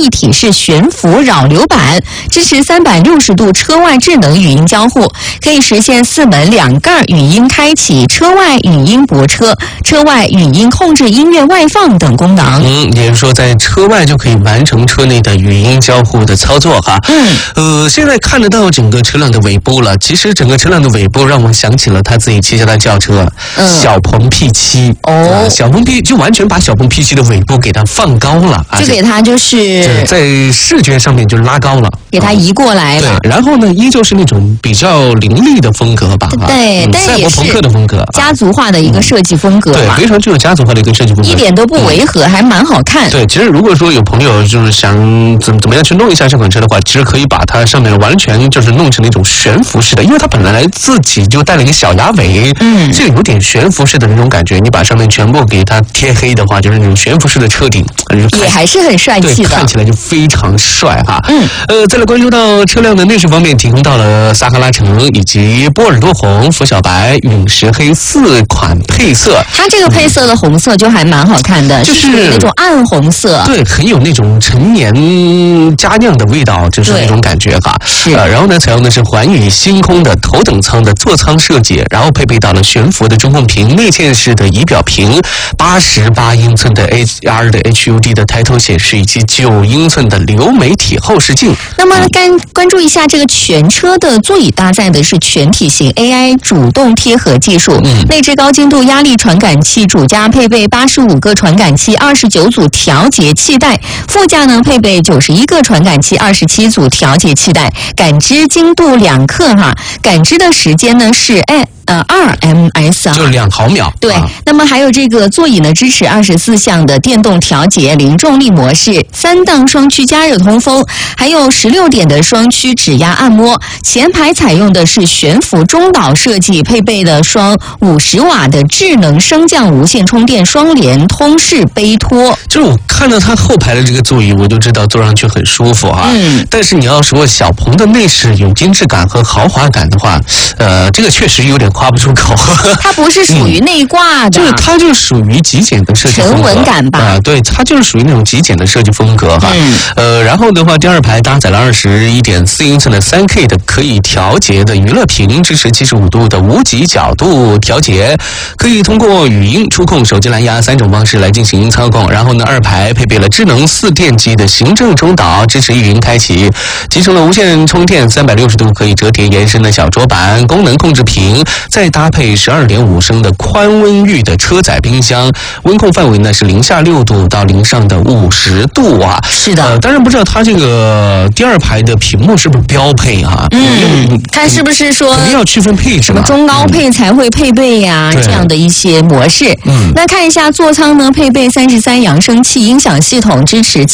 一体式悬浮扰流板，支持360度车外智能语音交互，可以实现4门2盖语音开启、车外语音泊车、车外语音控制音乐外放等功能。 也就是说在车外就可以完成车内的语音交互的操作哈。现在看得到整个车辆的尾部了，其实整个车辆的尾部让我想起了他自己旗下的轿车小鹏 P7 小鹏 P 就完全把小鹏 P7 的尾部给它放高了， 就给它就是在视觉上面就拉高了， 给它移过来了。 对，然后呢，依旧是那种比较凌厉的风格吧， 对，但赛博朋克的风格， 家族化的一个设计风格对，非常具有家族化的一个设计风格， 一点都不违和，还蛮好看。 对，其实如果说有朋友就是想怎么样去弄一下这款车的话，其实可以把它上面完全就是弄成那种悬浮式的，因为它本来自己就带了一个小鸭尾，这个有点悬浮式的那种感觉。你把上面全部给它贴黑的话，就是那种悬浮式的车顶， 也还是很帅气的， 看起来就非常帅哈。再来关注到车辆的内饰方面，提供到了撒哈拉橙以及波尔多红、福小白、陨石黑4款配色。 它这个配色的红色就还蛮好看的，就是那种暗红色， 对，很有那种陈年佳酿的味道，就是那种感觉哈。然后呢，采用的是环宇星空的头等舱的座舱设计，然后配备到了悬浮的中控屏、内嵌式的仪表屏、88英寸的 HDR 的 HUD 的抬头显示，以及9英寸的流媒体后视镜。 那么关注一下这个全车的座椅搭载的是全体型 AI 主动贴合技术，内置高精度压力传感器，主驾配备85个传感器，29组调节气带，副驾呢配备91个传感器，27组调节气带，感知精度2克哈，感知的时间呢是2ms 就2毫秒。 对，那么还有这个座椅呢，支持24项的电动调节、零重力模式、3档双区加热通风，还有16点的双区指压按摩。前排采用的是悬浮中岛设计，配备的双50瓦的智能升降无线充电双联通式背托。 就是我看到它后排的这个座椅，我就知道坐上去很舒服哈。但是你要说小鹏的内饰有精致感和豪华感的话，这个确实有点夸不出口。 它不是属于内挂的， 就是它就属于极简的设计风格， 沉稳感吧。 对，它就是属于那种极简的设计风格哈。然后的话，第二排搭载了21.4英寸的3K 的可以调节的娱乐屏，支持75度的无极角度调节，可以通过语音、触控、手机蓝牙3种方式来进行操控。然后呢，二排配备了智能4电机的行政中岛，支持语音开启，集成了无线充电、360度可以折叠延伸的小桌板、功能控制屏，再搭配12.5升的宽温域的车载冰箱，温控范围呢是零下6度到零上的50度啊。 是的， 当然不知道它这个第二排的屏幕是不是标配啊？ 看是不是说肯定要区分配置嘛， 中高配才会配备呀，这样的一些模式。那看一下座舱呢，配备33扬声器音响系统，支持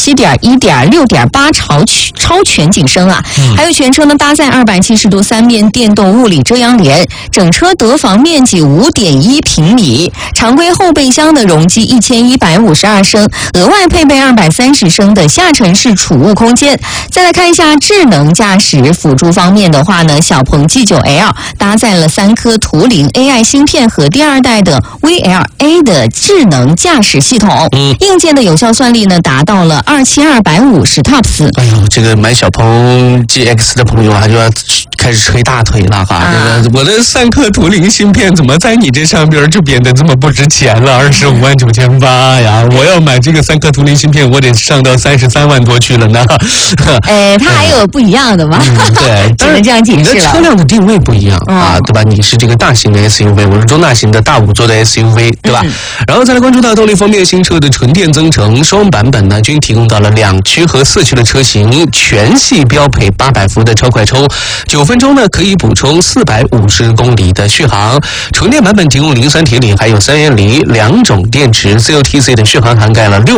7.1.6.8超全景声啊。还有全车呢搭载270度3面电动物理遮阳帘，整车得房面积5.1平米，常规后备箱的容积1152升，额外配备230升的下沉式储物空间。再来看一下智能驾驶辅助方面的话呢，小鹏 G9L 搭载了3颗图灵 AI 芯片和第2代的 VLA 的智能驾驶系统，硬件的有效算力呢达到了27250 TOPS。 哎呦，这个买小鹏 GX 的朋友啊，就要开始捶大腿了哈！这个我的3颗图灵芯片怎么在你这上边就变得这么不值钱了？25.988万呀！我要买这个3颗图灵芯片，我得上到33万多去了呢。 它还有不一样的吗？ 对， 只能这样解释了。 你的车辆的定位不一样啊，对吧？你是这个大型的 SUV， 我是中大型的大5座的 SUV， 对吧？然后再来关注到动力方面，新车的纯电增程双版本呢，均提供到了2驱和4驱的车型，全系标配800伏的超快充，9分钟呢可以补充450公里的续航。纯电版本提供磷酸铁锂还有3元锂2种电池 ，COTC 的续航涵盖了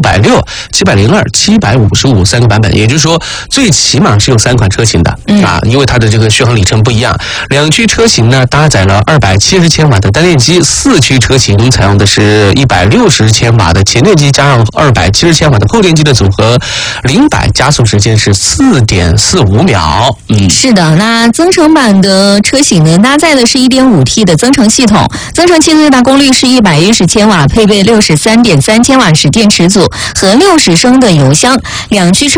660、702、755 3个版本，也就是说最起码是有3款车型的因为它的这个续航里程不一样。2驱车型呢搭载了270千瓦的单电机，4驱车型采用的是160千瓦的前电机加上270千瓦的后电机的组合，0-100加速时间是4.45秒。 是的，那增程版的车型呢，搭载的是 1.5T 的增程系统，增程器最大功率是110千瓦，配备63.3千瓦时电池组和60升的油箱。2驱车